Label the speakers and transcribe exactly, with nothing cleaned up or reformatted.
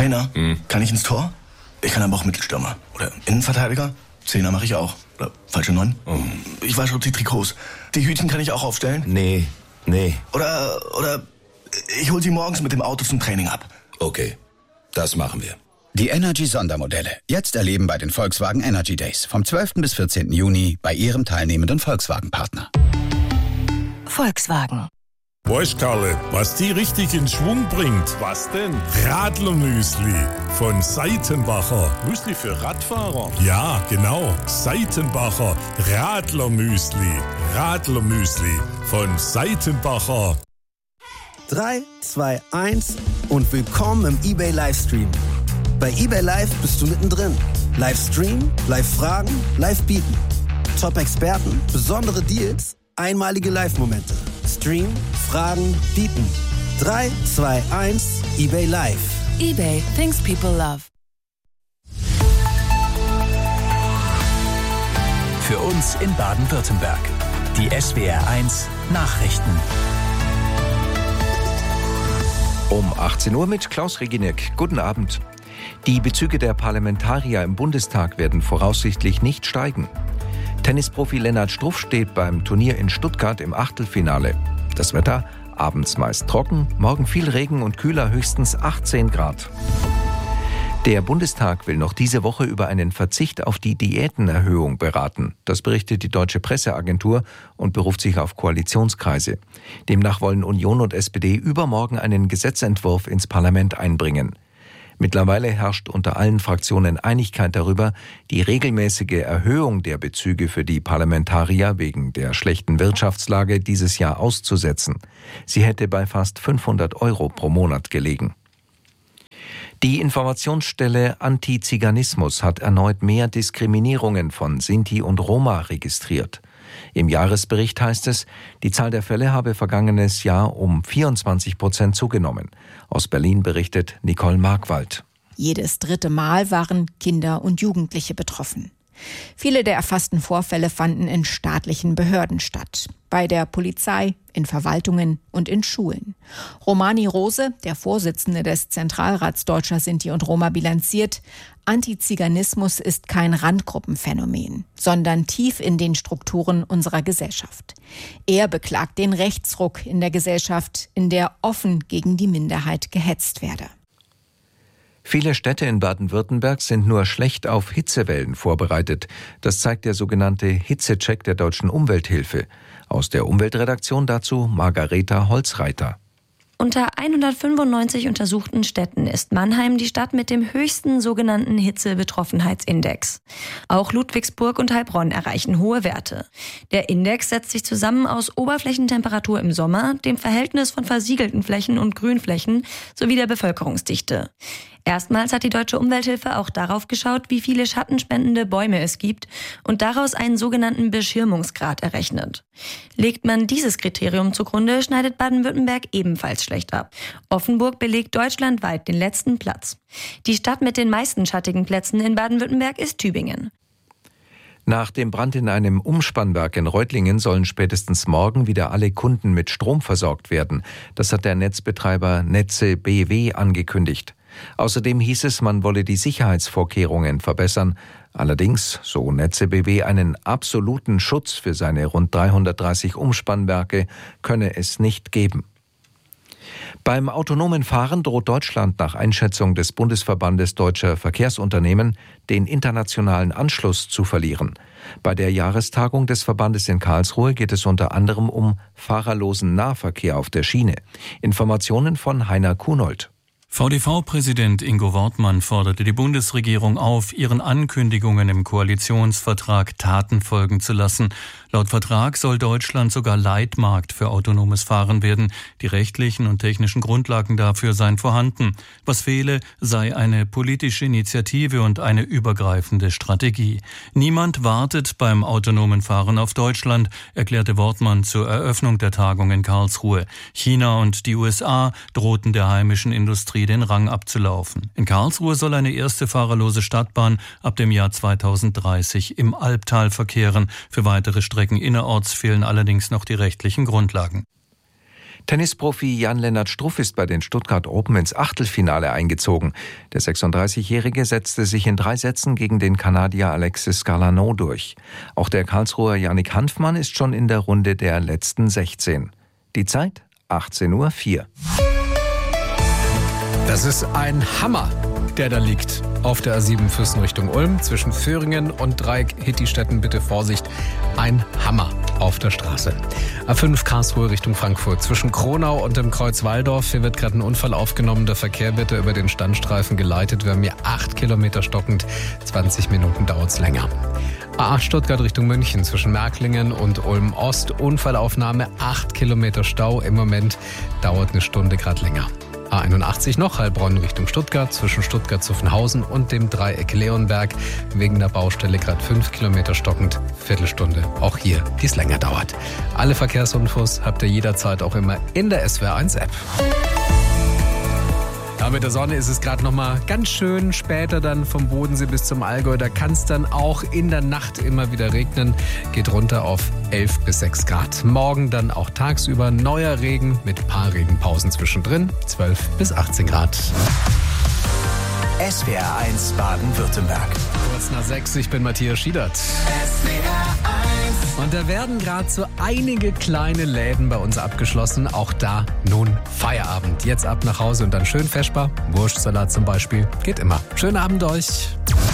Speaker 1: Trainer?
Speaker 2: Hm.
Speaker 1: Kann ich ins Tor? Ich kann aber auch Mittelstürmer. Oder Innenverteidiger? Zehner mache ich auch. Oder falsche Neun?
Speaker 2: Oh.
Speaker 1: Ich wasche die Trikots. Die Hütchen kann ich auch aufstellen?
Speaker 2: Nee, nee.
Speaker 1: Oder, oder ich hol sie morgens mit dem Auto zum Training ab.
Speaker 2: Okay, das machen wir.
Speaker 3: Die Energy-Sondermodelle. Jetzt erleben bei den Volkswagen Energy Days. Vom zwölften bis vierzehnten Juni bei Ihrem teilnehmenden Volkswagen-Partner.
Speaker 4: Volkswagen.
Speaker 5: Weißt Karle, was die richtig in Schwung bringt? Was denn? Radlermüsli von Seitenbacher. Müsli für Radfahrer? Ja, genau. Seitenbacher Radlermüsli. Radlermüsli von Seitenbacher.
Speaker 6: drei, zwei, eins und willkommen im eBay Livestream. Bei eBay Live bist du mittendrin. Livestream, Live-Fragen, Live-Bieten. Top-Experten, besondere Deals, einmalige Live-Momente. Stream, Fragen, Bieten. drei, zwei, eins, eBay Live.
Speaker 4: eBay, things people love.
Speaker 7: Für uns in Baden-Württemberg. Die S W R eins Nachrichten.
Speaker 8: Um achtzehn Uhr mit Klaus Reginek. Guten Abend. Die Bezüge der Parlamentarier im Bundestag werden voraussichtlich nicht steigen. Tennisprofi Lennart Struff steht beim Turnier in Stuttgart im Achtelfinale. Das Wetter: abends meist trocken, morgen viel Regen und kühler, höchstens achtzehn Grad. Der Bundestag will noch diese Woche über einen Verzicht auf die Diätenerhöhung beraten. Das berichtet die Deutsche Presseagentur und beruft sich auf Koalitionskreise. Demnach wollen Union und S P D übermorgen einen Gesetzentwurf ins Parlament einbringen. Mittlerweile herrscht unter allen Fraktionen Einigkeit darüber, die regelmäßige Erhöhung der Bezüge für die Parlamentarier wegen der schlechten Wirtschaftslage dieses Jahr auszusetzen. Sie hätte bei fast fünfhundert Euro pro Monat gelegen. Die Informationsstelle Antiziganismus hat erneut mehr Diskriminierungen von Sinti und Roma registriert. Im Jahresbericht heißt es, die Zahl der Fälle habe vergangenes Jahr um vierundzwanzig Prozent zugenommen. Aus Berlin berichtet Nicole Markwald.
Speaker 9: Jedes dritte Mal waren Kinder und Jugendliche betroffen. Viele der erfassten Vorfälle fanden in staatlichen Behörden statt. Bei der Polizei, in Verwaltungen und in Schulen. Romani Rose, der Vorsitzende des Zentralrats Deutscher Sinti und Roma, bilanziert: Antiziganismus ist kein Randgruppenphänomen, sondern tief in den Strukturen unserer Gesellschaft. Er beklagt den Rechtsruck in der Gesellschaft, in der offen gegen die Minderheit gehetzt werde.
Speaker 8: Viele Städte in Baden-Württemberg sind nur schlecht auf Hitzewellen vorbereitet. Das zeigt der sogenannte Hitzecheck der Deutschen Umwelthilfe. Aus der Umweltredaktion dazu Margareta Holzreiter.
Speaker 10: Unter hundertfünfundneunzig untersuchten Städten ist Mannheim die Stadt mit dem höchsten sogenannten Hitzebetroffenheitsindex. Auch Ludwigsburg und Heilbronn erreichen hohe Werte. Der Index setzt sich zusammen aus Oberflächentemperatur im Sommer, dem Verhältnis von versiegelten Flächen und Grünflächen sowie der Bevölkerungsdichte. Erstmals hat die Deutsche Umwelthilfe auch darauf geschaut, wie viele schattenspendende Bäume es gibt und daraus einen sogenannten Beschirmungsgrad errechnet. Legt man dieses Kriterium zugrunde, schneidet Baden-Württemberg ebenfalls schlecht ab. Offenburg belegt deutschlandweit den letzten Platz. Die Stadt mit den meisten schattigen Plätzen in Baden-Württemberg ist Tübingen.
Speaker 8: Nach dem Brand in einem Umspannwerk in Reutlingen sollen spätestens morgen wieder alle Kunden mit Strom versorgt werden. Das hat der Netzbetreiber Netze B W angekündigt. Außerdem hieß es, man wolle die Sicherheitsvorkehrungen verbessern. Allerdings, so Netze B W, einen absoluten Schutz für seine rund dreihundertdreißig Umspannwerke könne es nicht geben. Beim autonomen Fahren droht Deutschland nach Einschätzung des Bundesverbandes Deutscher Verkehrsunternehmen den internationalen Anschluss zu verlieren. Bei der Jahrestagung des Verbandes in Karlsruhe geht es unter anderem um fahrerlosen Nahverkehr auf der Schiene. Informationen von Heiner Kunold.
Speaker 11: V D V-Präsident Ingo Wortmann forderte die Bundesregierung auf, ihren Ankündigungen im Koalitionsvertrag Taten folgen zu lassen. Laut Vertrag soll Deutschland sogar Leitmarkt für autonomes Fahren werden. Die rechtlichen und technischen Grundlagen dafür seien vorhanden. Was fehle, sei eine politische Initiative und eine übergreifende Strategie. Niemand wartet beim autonomen Fahren auf Deutschland, erklärte Wortmann zur Eröffnung der Tagung in Karlsruhe. China und die U S A drohten der heimischen Industrie den Rang abzulaufen. In Karlsruhe soll eine erste fahrerlose Stadtbahn ab dem Jahr zweitausenddreißig im Albtal verkehren. Für weitere Strecken innerorts fehlen allerdings noch die rechtlichen Grundlagen.
Speaker 8: Tennisprofi Jan-Lennart Struff ist bei den Stuttgart Open ins Achtelfinale eingezogen. Der sechsunddreißigjährige setzte sich in drei Sätzen gegen den Kanadier Alexis Garlano durch. Auch der Karlsruher Yannick Hanfmann ist schon in der Runde der letzten sechzehn. Die Zeit? achtzehn Uhr vier.
Speaker 12: Das ist ein Hammer, der da liegt auf der A sieben Füssen Richtung Ulm. Zwischen Föhringen und Dreieck Hittistetten bitte Vorsicht. Ein Hammer auf der Straße. A fünf Karlsruhe Richtung Frankfurt. Zwischen Kronau und dem Kreuz Walldorf. Hier wird gerade ein Unfall aufgenommen. Der Verkehr wird über den Standstreifen geleitet. Wir haben hier acht Kilometer stockend. zwanzig Minuten dauert es länger. A acht Stuttgart Richtung München. Zwischen Märklingen und Ulm Ost. Unfallaufnahme. acht Kilometer Stau. Im Moment dauert eine Stunde gerade länger. A einundachtzig noch, Heilbronn Richtung Stuttgart, zwischen Stuttgart-Zuffenhausen und dem Dreieck Leonberg. Wegen der Baustelle gerade fünf Kilometer stockend, Viertelstunde. Auch hier, die es länger dauert. Alle Verkehrsinfos habt ihr jederzeit auch immer in der S W R eins App. Ja, mit der Sonne ist es gerade noch mal ganz schön. Später dann vom Bodensee bis zum Allgäu. Da kann es dann auch in der Nacht immer wieder regnen. Geht runter auf elf bis sechs Grad. Morgen dann auch tagsüber neuer Regen mit ein paar Regenpausen zwischendrin. zwölf bis achtzehn Grad.
Speaker 7: S W R eins Baden-Württemberg.
Speaker 12: Kurz nach sechs, ich bin Matthias Schiedert.
Speaker 7: S W R eins.
Speaker 12: Und da werden gerade so einige kleine Läden bei uns abgeschlossen. Auch da nun Feierabend. Jetzt ab nach Hause und dann schön feschbar. Wurstsalat zum Beispiel. Geht immer. Schönen Abend euch.